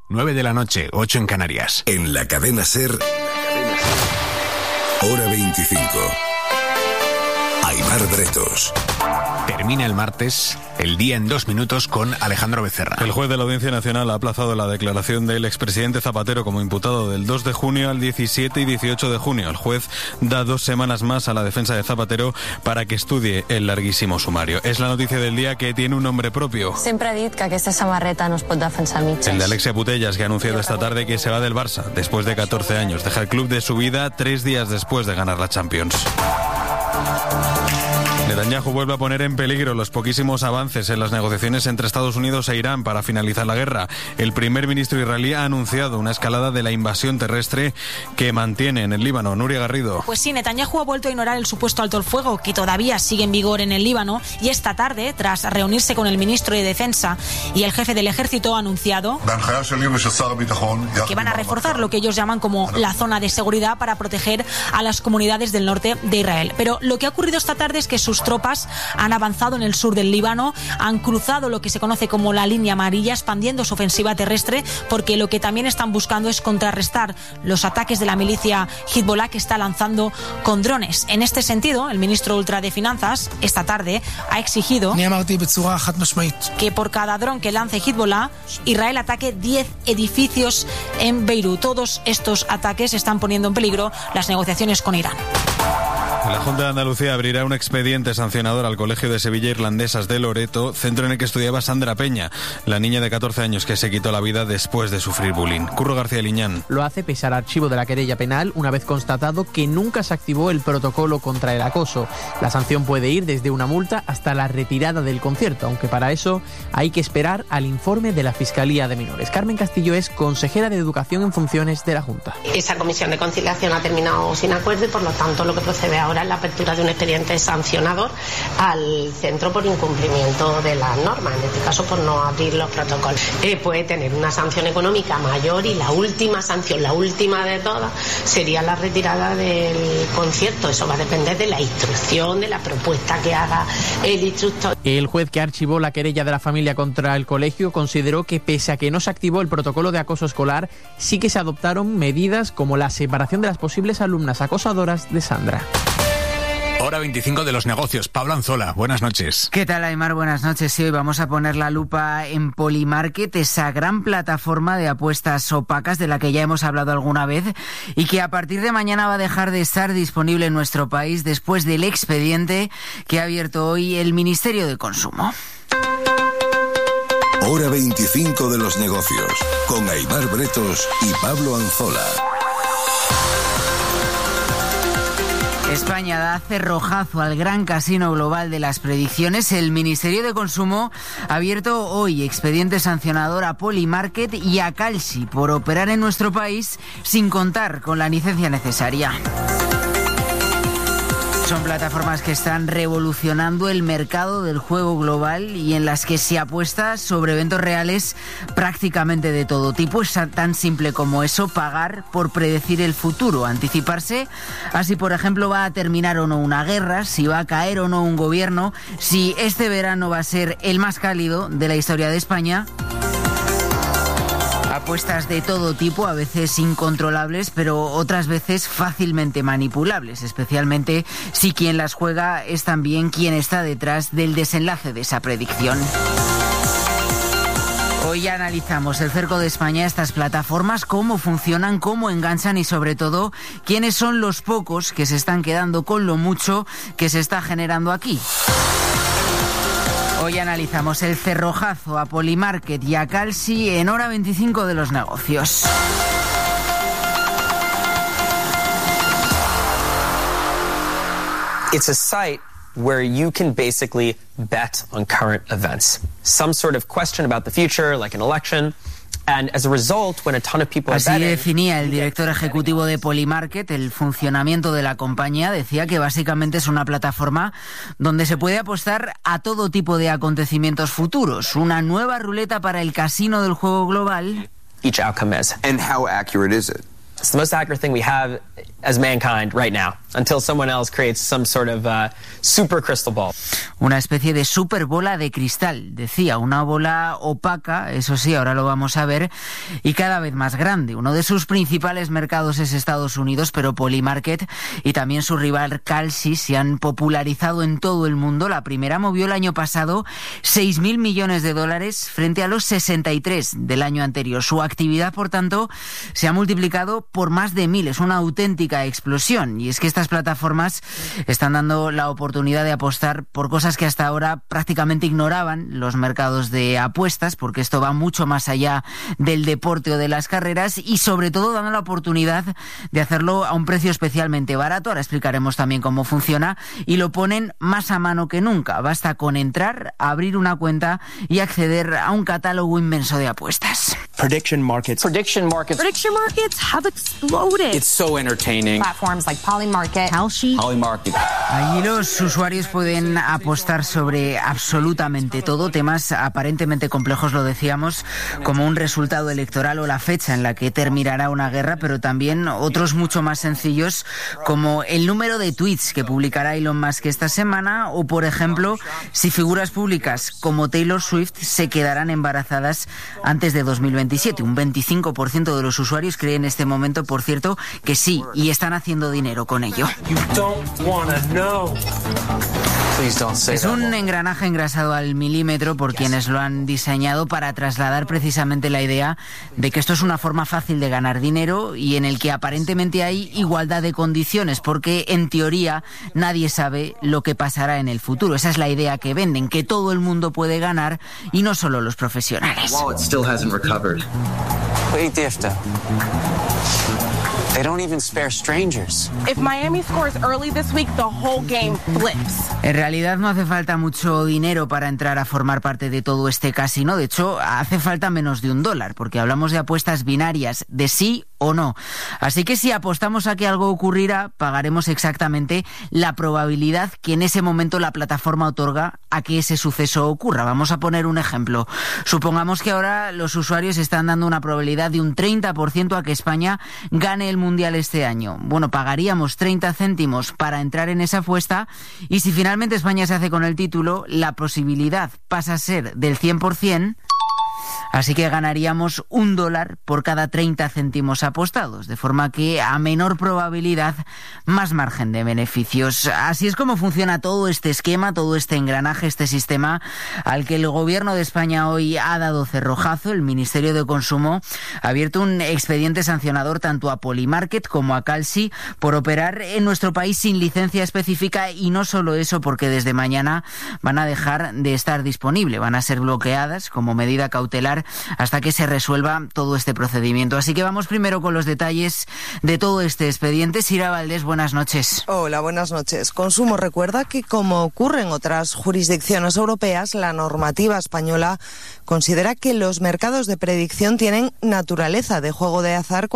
9 de la noche, 8 en Canarias. En la cadena SER, Hora 25. Aimar Bretos. Termina el martes, el día en 2 minutos con Alejandro Becerra. El juez de la Audiencia Nacional ha aplazado la declaración del expresidente Zapatero como imputado del 2 de junio al 17 y 18 de junio. El juez da 2 semanas más a la defensa de Zapatero para que estudie el larguísimo sumario. Es la noticia del día que tiene un nombre propio. Siempre ha dit que aquesta samarreta no es pot defensar mitges. El de Alexia Putellas, que ha anunciado esta tarde que se va del Barça después de 14 años. Deja el club de su vida 3 días después de ganar la Champions. Netanyahu vuelve a poner en peligro los poquísimos avances en las negociaciones entre Estados Unidos e Irán para finalizar la guerra. El primer ministro israelí ha anunciado una escalada de la invasión terrestre que mantiene en el Líbano. Nuria Garrido. Pues sí, Netanyahu ha vuelto a ignorar el supuesto alto el fuego que todavía sigue en vigor en el Líbano y esta tarde, tras reunirse con el ministro de Defensa y el jefe del ejército, ha anunciado que van a reforzar lo que ellos llaman como la zona de seguridad para proteger a las comunidades del norte de Israel. Pero lo que ha ocurrido esta tarde es que sus tropas han avanzado en el sur del Líbano, han cruzado lo que se conoce como la línea amarilla, expandiendo su ofensiva terrestre, porque lo que también están buscando es contrarrestar los ataques de la milicia Hezbollah que está lanzando con drones. En este sentido, el ministro ultra de Finanzas esta tarde ha exigido que por cada dron que lance Hezbollah, Israel ataque 10 edificios en Beirut. Todos estos ataques están poniendo en peligro las negociaciones con Irán. La Junta de Andalucía abrirá un expediente sancionador al Colegio de Sevilla Irlandesas de Loreto, centro en el que estudiaba Sandra Peña, la niña de 14 años que se quitó la vida después de sufrir bullying. Curro García Liñán. Lo hace pese al archivo de la querella penal, una vez constatado que nunca se activó el protocolo contra el acoso. La sanción puede ir desde una multa hasta la retirada del concierto, aunque para eso hay que esperar al informe de la Fiscalía de Menores. Carmen Castillo es consejera de Educación en funciones de la Junta. Esa comisión de conciliación ha terminado sin acuerdo y por lo tanto lo que procede ahora es la apertura de un expediente sancionador al centro por incumplimiento de las normas, en este caso por no abrir los protocolos. Puede tener una sanción económica mayor y la última sanción, la última de todas, sería la retirada del concierto. Eso va a depender de la instrucción, de la propuesta que haga el instructor. El juez que archivó la querella de la familia contra el colegio consideró que pese a que no se activó el protocolo de acoso escolar, sí que se adoptaron medidas como la separación de las posibles alumnas acosadoras de Sandra. Hora 25 de los negocios. Pablo Anzola, buenas noches. ¿Qué tal, Aimar? Buenas noches. Sí, hoy vamos a poner la lupa en Polymarket, esa gran plataforma de apuestas opacas de la que ya hemos hablado alguna vez y que a partir de mañana va a dejar de estar disponible en nuestro país después del expediente que ha abierto hoy el Ministerio de Consumo. Hora 25 de los negocios, con Aimar Bretos y Pablo Anzola. España da cerrojazo al gran casino global de las predicciones. El Ministerio de Consumo ha abierto hoy expediente sancionador a Polymarket y a Kalshi por operar en nuestro país sin contar con la licencia necesaria. Son plataformas que están revolucionando el mercado del juego global y en las que se apuesta sobre eventos reales prácticamente de todo tipo. Es tan simple como eso, pagar por predecir el futuro, anticiparse a si, por ejemplo, va a terminar o no una guerra, si va a caer o no un gobierno, si este verano va a ser el más cálido de la historia de España. Apuestas de todo tipo, a veces incontrolables, pero otras veces fácilmente manipulables, especialmente si quien las juega es también quien está detrás del desenlace de esa predicción. Hoy analizamos el cerco de España, estas plataformas, cómo funcionan, cómo enganchan y sobre todo quiénes son los pocos que se están quedando con lo mucho que se está generando aquí. Hoy analizamos el cerrojazo a Polymarket y a Kalshi en Hora 25 de los negocios. It's a site where you can basically bet on current events. Some sort of question about the future, like an election. And as a result, when a ton of people are Así betting, definía el director ejecutivo de Polymarket el funcionamiento de la compañía. Decía que básicamente es una plataforma donde se puede apostar a todo tipo de acontecimientos futuros. Una nueva ruleta para el casino del juego global. Each outcome is. And how accurate is it? It's the most accurate thing we have as mankind right now. until someone else creates some sort of super crystal ball. Una especie de super bola de cristal, decía, una bola opaca, eso sí, ahora lo vamos a ver, y cada vez más grande. Uno de sus principales mercados es Estados Unidos, pero Polymarket y también su rival Kalshi se han popularizado en todo el mundo. La primera movió el año pasado 6.000 millones de dólares frente a los 63 del año anterior. Su actividad, por tanto, se ha multiplicado por más de 1.000. Es una auténtica explosión. Y es que estas plataformas están dando la oportunidad de apostar por cosas que hasta ahora prácticamente ignoraban los mercados de apuestas, porque esto va mucho más allá del deporte o de las carreras, y sobre todo dando la oportunidad de hacerlo a un precio especialmente barato. Ahora explicaremos también cómo funciona, y lo ponen más a mano que nunca. Basta con entrar, abrir una cuenta y acceder a un catálogo inmenso de apuestas. Prediction markets have exploded. It's so entertaining. Platforms like Polymarket, Kalshi. Allí los usuarios pueden apostar sobre absolutamente todo, temas aparentemente complejos, lo decíamos, como un resultado electoral o la fecha en la que terminará una guerra, pero también otros mucho más sencillos, como el número de tweets que publicará Elon Musk esta semana, o por ejemplo, si figuras públicas como Taylor Swift se quedarán embarazadas antes de 2027. Un 25% de los usuarios cree en este momento, por cierto, que sí, y están haciendo dinero con ello. Es un engranaje engrasado al milímetro por quienes lo han diseñado para trasladar precisamente la idea de que esto es una forma fácil de ganar dinero y en el que aparentemente hay igualdad de condiciones, porque en teoría nadie sabe lo que pasará en el futuro. Esa es la idea que venden, que todo el mundo puede ganar y no solo los profesionales. They don't even spare strangers. If Miami scores early this week, the whole game flips. En realidad no hace falta mucho dinero para entrar a formar parte de todo este casino. De hecho, hace falta menos de $1, porque hablamos de apuestas binarias, de sí o no. Así que si apostamos a que algo ocurrirá, pagaremos exactamente la probabilidad que en ese momento la plataforma otorga a que ese suceso ocurra. Vamos a poner un ejemplo. Supongamos que ahora los usuarios están dando una probabilidad de un 30% a que España gane el Mundial este año. Bueno, pagaríamos 30 céntimos para entrar en esa apuesta, y si finalmente España se hace con el título, la posibilidad pasa a ser del 100%. Así que ganaríamos $1 por cada 30 céntimos apostados, de forma que a menor probabilidad, más margen de beneficios. Así es como funciona todo este esquema, todo este engranaje, este sistema al que el gobierno de España hoy ha dado cerrojazo. El Ministerio de Consumo ha abierto un expediente sancionador tanto a Polymarket como a Kalshi por operar en nuestro país sin licencia específica, y no solo eso, porque desde mañana van a dejar de estar disponibles, van a ser bloqueadas como medida cautelar hasta que se resuelva todo este procedimiento. Así que vamos primero con los detalles de todo este expediente. Sira Valdés, buenas noches. Hola, buenas noches. Consumo recuerda que, como ocurre en otras jurisdicciones europeas, la normativa española considera que los mercados de predicción tienen naturaleza de juego de azar